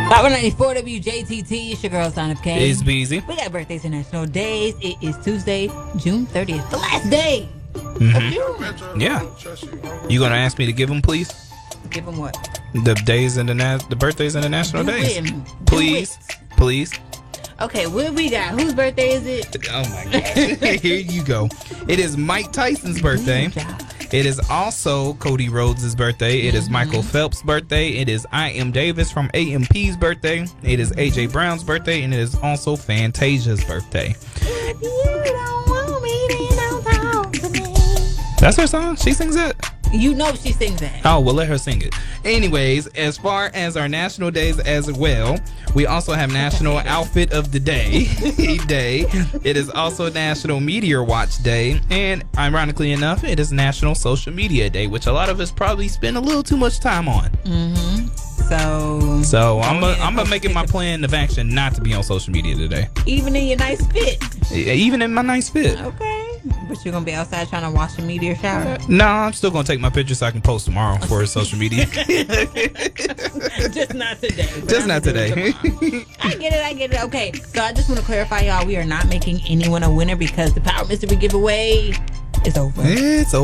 594 WJTT. It's your girl, Son of K. It's Beezy. We got birthdays and national days. It is Tuesday, June 30th, the last day of June. Yeah. You gonna ask me to give them, please? Give them what? The days and the birthdays and the national Do days. it. Please. Please. Okay, what we got? Whose birthday is it? Oh my gosh. Here you go. It is Mike Tyson's birthday. It is also Cody Rhodes' birthday. It is Michael Phelps' birthday. It is I Am Davis from AMP's birthday. It is AJ Brown's birthday. And it is also Fantasia's birthday. If you don't want me, then don't talk to me. That's her song? She sings it? You know she sings that. Oh, well, let her sing it. Anyways, as far as our national days as well, we also have National Outfit of the Day Day. It is also National Meteor Watch Day. And ironically enough, it is National Social Media Day, which a lot of us probably spend a little too much time on. So I'm gonna make it my plan of action not to be on social media today. Even in your nice fit. Even in my nice fit. Okay. But you're going to be outside trying to wash the meteor shower? No, I'm still gonna take my pictures so I can post tomorrow for social media. Just not today. Just not today. I get it. Okay, so I just want to clarify, y'all, we are not making anyone a winner because the Power Mystery giveaway is over. It's over.